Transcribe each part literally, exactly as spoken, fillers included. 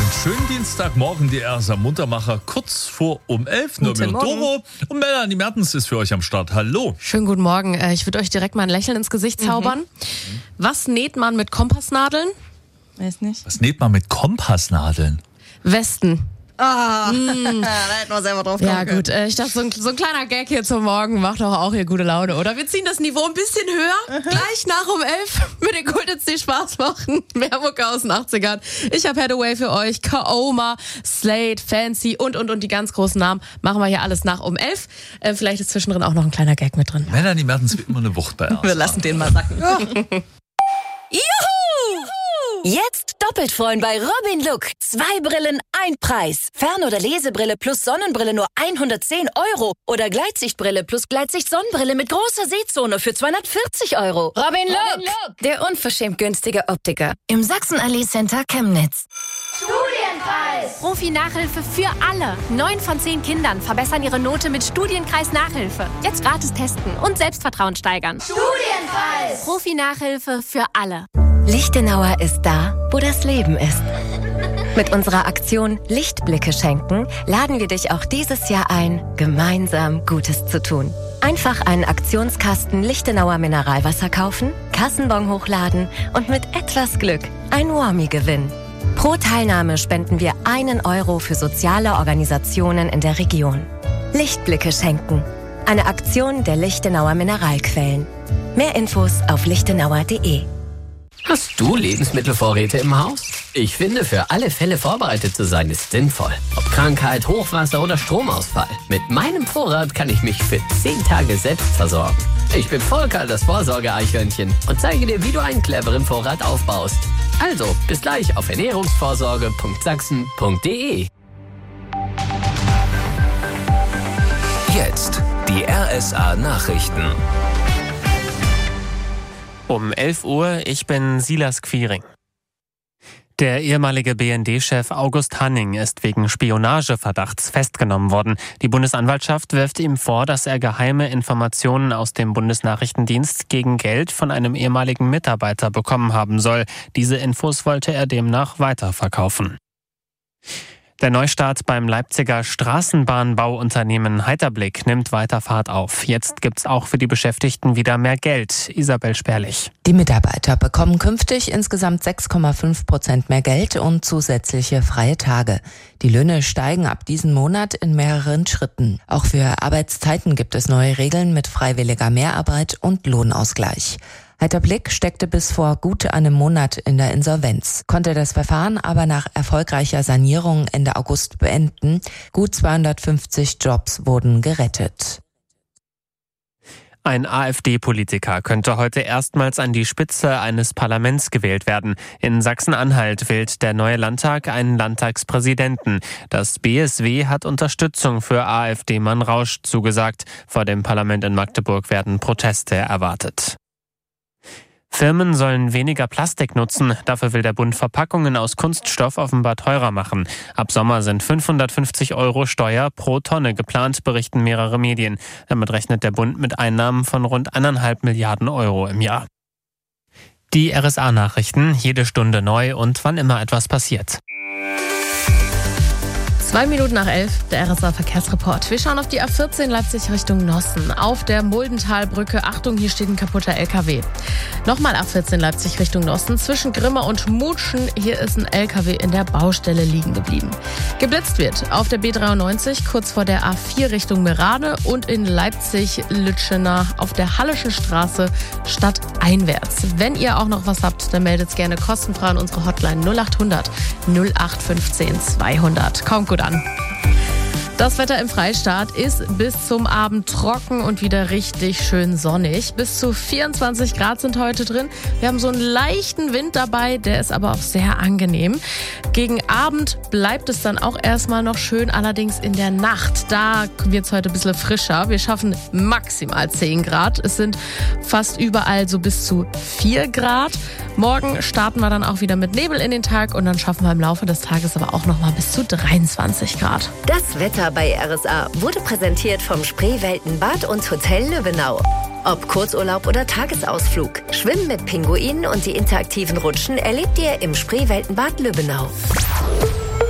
Schönen Dienstagmorgen, die R S A Muntermacher, kurz vor um elf. Nur mit Doro und Melanie Mertens ist für euch am Start. Hallo. Schönen guten Morgen. Ich würde euch direkt mal ein Lächeln ins Gesicht zaubern. Mhm. Was näht man mit Kompassnadeln? Weiß nicht. Was näht man mit Kompassnadeln? Westen. Ah, mm. Da hätten wir selber drauf kommen Ja gut, äh, ich dachte, so ein, so ein kleiner Gag hier zum Morgen macht doch auch hier gute Laune, oder? Wir ziehen das Niveau ein bisschen höher, gleich nach um elf mit den Kultits, die Spaß machen. Mehr Mucke aus den achtzigern. Ich habe Hathaway für euch, Kaoma, Slade, Fancy und, und, und die ganz großen Namen. Machen wir hier alles nach um elf. Äh, vielleicht ist zwischendrin auch noch ein kleiner Gag mit drin. Melanie Mertens wie immer eine Wucht bei R S A. Wir lassen den mal sacken. Ja. Juhu! Jetzt doppelt freuen bei Robin Look. Zwei Brillen, ein Preis. Fern- oder Lesebrille plus Sonnenbrille nur hundertzehn Euro. Oder Gleitsichtbrille plus Gleitsicht-Sonnenbrille mit großer Sehzone für zweihundertvierzig Euro. Robin Look, Robin Look, der unverschämt günstige Optiker. Im Sachsen-Allee Center Chemnitz. Studienpreis! Profi-Nachhilfe für alle. Neun von zehn Kindern verbessern ihre Note mit Studienkreis-Nachhilfe. Jetzt gratis testen und Selbstvertrauen steigern. Studienpreis! Profi-Nachhilfe für alle. Lichtenauer ist da, wo das Leben ist. Mit unserer Aktion Lichtblicke schenken laden wir dich auch dieses Jahr ein, gemeinsam Gutes zu tun. Einfach einen Aktionskasten Lichtenauer Mineralwasser kaufen, Kassenbon hochladen und mit etwas Glück ein Warmie gewinnen. Pro Teilnahme spenden wir einen Euro für soziale Organisationen in der Region. Lichtblicke schenken. Eine Aktion der Lichtenauer Mineralquellen. Mehr Infos auf lichtenauer punkt de. Hast du Lebensmittelvorräte im Haus? Ich finde, für alle Fälle vorbereitet zu sein ist sinnvoll. Ob Krankheit, Hochwasser oder Stromausfall. Mit meinem Vorrat kann ich mich für zehn Tage selbst versorgen. Ich bin Volker, das Vorsorge-Eichhörnchen, und zeige dir, wie du einen cleveren Vorrat aufbaust. Also, bis gleich auf ernährungsvorsorge punkt sachsen punkt de. Jetzt die R S A Nachrichten. Um elf Uhr, ich bin Silas Quiring. Der ehemalige B N D-Chef August Hanning ist wegen Spionageverdachts festgenommen worden. Die Bundesanwaltschaft wirft ihm vor, dass er geheime Informationen aus dem Bundesnachrichtendienst gegen Geld von einem ehemaligen Mitarbeiter bekommen haben soll. Diese Infos wollte er demnach weiterverkaufen. Der Neustart beim Leipziger Straßenbahnbauunternehmen Heiterblick nimmt weiter Fahrt auf. Jetzt gibt's auch für die Beschäftigten wieder mehr Geld. Isabel Sperlich. Die Mitarbeiter bekommen künftig insgesamt sechs Komma fünf Prozent mehr Geld und zusätzliche freie Tage. Die Löhne steigen ab diesem Monat in mehreren Schritten. Auch für Arbeitszeiten gibt es neue Regeln mit freiwilliger Mehrarbeit und Lohnausgleich. Heiterblick steckte bis vor gut einem Monat in der Insolvenz, konnte das Verfahren aber nach erfolgreicher Sanierung Ende August beenden. Gut zweihundertfünfzig Jobs wurden gerettet. Ein AfD-Politiker könnte heute erstmals an die Spitze eines Parlaments gewählt werden. In Sachsen-Anhalt wählt der neue Landtag einen Landtagspräsidenten. Das B S W hat Unterstützung für AfD-Mann Rausch zugesagt. Vor dem Parlament in Magdeburg werden Proteste erwartet. Firmen sollen weniger Plastik nutzen. Dafür will der Bund Verpackungen aus Kunststoff offenbar teurer machen. Ab Sommer sind fünfhundertfünfzig Euro Steuer pro Tonne geplant, berichten mehrere Medien. Damit rechnet der Bund mit Einnahmen von rund eineinhalb Milliarden Euro im Jahr. Die R S A-Nachrichten, jede Stunde neu und wann immer etwas passiert. Zwei Minuten nach elf, der R S A-Verkehrsreport. Wir schauen auf die A vierzehn Leipzig Richtung Nossen. Auf der Muldentalbrücke, Achtung, hier steht ein kaputter L K W. Nochmal A vierzehn Leipzig Richtung Nossen. Zwischen Grimma und Mutschen, hier ist ein L K W in der Baustelle liegen geblieben. Geblitzt wird auf der B dreiundneunzig, kurz vor der A vier Richtung Merade und in Leipzig-Lütschena auf der Halleschen Straße stadteinwärts. Wenn ihr auch noch was habt, dann meldet es gerne kostenfrei an unsere Hotline null acht hundert null acht fünfzehn zweihundert. Kommt gut an. Das Wetter im Freistaat ist bis zum Abend trocken und wieder richtig schön sonnig. Bis zu vierundzwanzig Grad sind heute drin. Wir haben so einen leichten Wind dabei, der ist aber auch sehr angenehm. Gegen Abend bleibt es dann auch erstmal noch schön, allerdings in der Nacht. Da wird es heute ein bisschen frischer. Wir schaffen maximal zehn Grad. Es sind fast überall so bis zu vier Grad. Morgen starten wir dann auch wieder mit Nebel in den Tag und dann schaffen wir im Laufe des Tages aber auch noch mal bis zu dreiundzwanzig Grad. Das Wetter bei R S A wurde präsentiert vom Spreewelten Bad und Hotel Löwenau. Ob Kurzurlaub oder Tagesausflug, Schwimmen mit Pinguinen und die interaktiven Rutschen erlebt ihr im Spreewelten Bad Löwenau.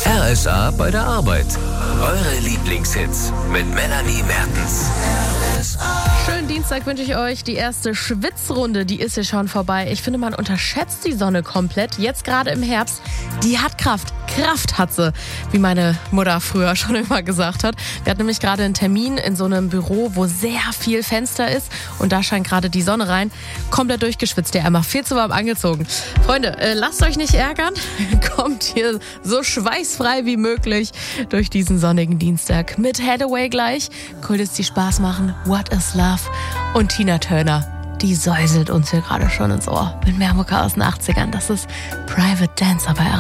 R S A bei der Arbeit. Eure Lieblingshits mit Melanie Mertens. Schönen Dienstag wünsche ich euch. Die erste Schwitzrunde, die ist hier schon vorbei. Ich finde, man unterschätzt die Sonne komplett. Jetzt gerade im Herbst. Die hat Kraft. Kraft hat sie, wie meine Mutter früher schon immer gesagt hat. Wir hatten nämlich gerade einen Termin in so einem Büro, wo sehr viel Fenster ist. Und da scheint gerade die Sonne rein. Komplett durchgeschwitzt, der einmal viel zu warm angezogen. Freunde, äh, lasst euch nicht ärgern. Kommt hier so schweißfrei wie möglich durch diesen sonnigen Dienstag. Mit Hathaway gleich. Cool, dass die Spaß machen. What is Love? Und Tina Turner, die säuselt uns hier gerade schon ins Ohr. Mit mehr Mucke aus den achtzigern. Das ist Private Dancer bei R S A.